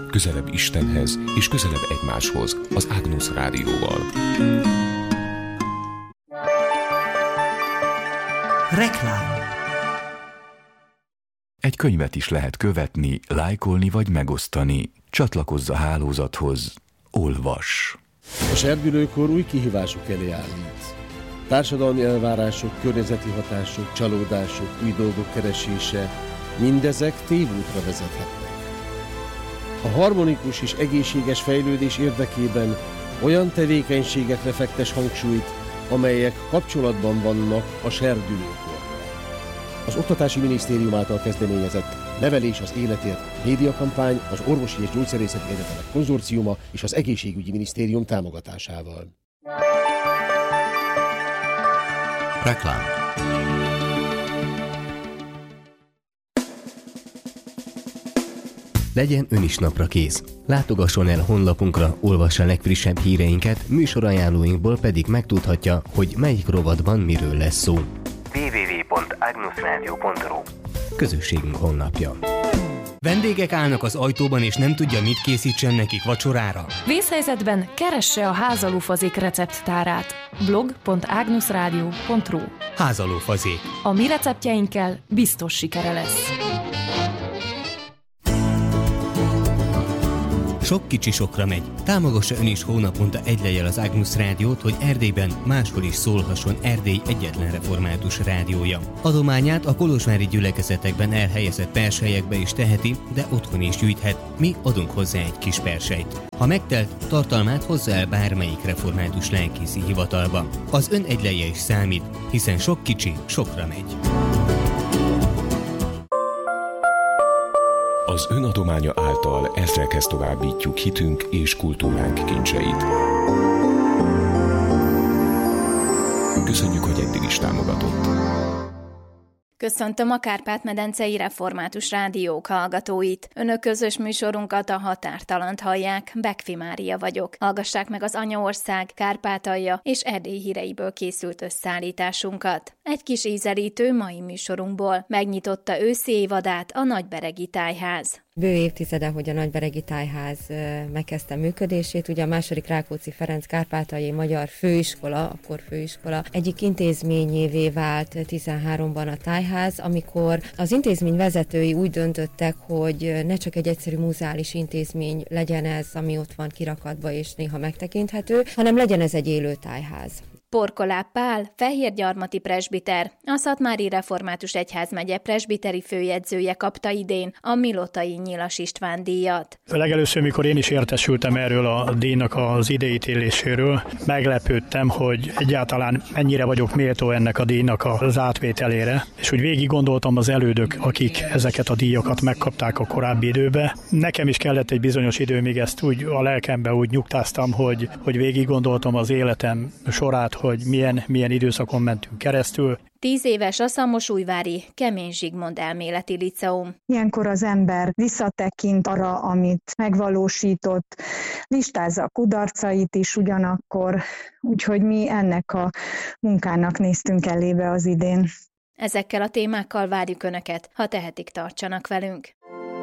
Közelebb Istenhez és közelebb egymáshoz az Agnus Rádióval. Reklám. Egy könyvet is lehet követni, lájkolni vagy megosztani. Csatlakozz a hálózathoz. Olvass! A serdülőkor új kihívások elé állít. Társadalmi elvárások, környezeti hatások, csalódások, új dolgok keresése, mindezek tévútra vezethetnek. A harmonikus és egészséges fejlődés érdekében olyan tevékenységekre fektes hangsúlyt, amelyek kapcsolatban vannak a serdülőkorral. Az Oktatási Minisztérium által kezdeményezett Nevelés az életért médiakampány, az Orvosi és Gyógyszerészeti Egyetemek Konzorciuma és az Egészségügyi Minisztérium támogatásával. Reklám. Legyen ön is napra kész. Látogasson el honlapunkra, olvassa a legfrissebb híreinket, műsorajánlóinkból pedig megtudhatja, hogy melyik rovatban miről lesz szó. www.agnusradio.ru Közösségünk honlapja. Vendégek állnak az ajtóban, és nem tudja, mit készítsen nekik vacsorára? Vészhelyzetben keresse a házalófazék recepttárát. blog.agnusradio.ru Házalófazék. A mi receptjeinkkel biztos sikere lesz. Sok kicsi sokra megy. Támogassa ön is hónaponta egy lejjel az Agnus Rádiót, hogy Erdélyben máshol is szólhasson Erdély egyetlen református rádiója. Adományát a kolozsvári gyülekezetekben elhelyezett perselyekbe is teheti, de otthon is gyűjthet. Mi adunk hozzá egy kis perselyt. Ha megtelt, tartalmát hozza el bármelyik református lelkészi hivatalba. Az ön egy lejje is számít, hiszen sok kicsi sokra megy. Az ön adománya által ezrekhez továbbítjuk hitünk és kultúránk kincseit. Köszönjük, hogy eddig is támogatott. Köszöntöm a Kárpát-medencei Református Rádiók hallgatóit. Önök közös műsorunkat, a Határtalant hallják, Bekfi Mária vagyok. Hallgassák meg az Anyaország, Kárpátalja és Erdély híreiből készült összeállításunkat. Egy kis ízelítő mai műsorunkból. Megnyitotta őszi évadát a Nagyberegi Tájház. Bő évtizede, hogy a Nagyberegi Tájház megkezdte működését. Ugye a második Rákóczi Ferenc Kárpátaljai Magyar Főiskola, akkor főiskola egyik intézményévé vált 13-ban a tájház, amikor az intézmény vezetői úgy döntöttek, hogy ne csak egy egyszerű muzeális intézmény legyen ez, ami ott van kirakatba és néha megtekinthető, hanem legyen ez egy élő tájház. Porkoláb Pál, fehérgyarmati presbiter, a Szatmári Református Egyházmegye presbiteri főjegyzője kapta idén a Milotai Nyilas István díjat. Legelőször, mikor én is értesültem erről a díjnak az ideítéléséről, meglepődtem, hogy egyáltalán mennyire vagyok méltó ennek a díjnak az átvételére, és úgy végig gondoltam az elődök, akik ezeket a díjakat megkapták a korábbi időben. Nekem is kellett egy bizonyos idő, míg ezt úgy a lelkembe úgy nyugtáztam, hogy végig gondoltam az életem sorát, hogy milyen időszakon mentünk keresztül. 10 éves a Szamosújvári Kemény Zsigmond Elméleti Liceum. Ilyenkor az ember visszatekint arra, amit megvalósított, listázza a kudarcait is ugyanakkor, úgyhogy mi ennek a munkának néztünk elébe az idén. Ezekkel a témákkal várjuk Önöket, ha tehetik, tartsanak velünk.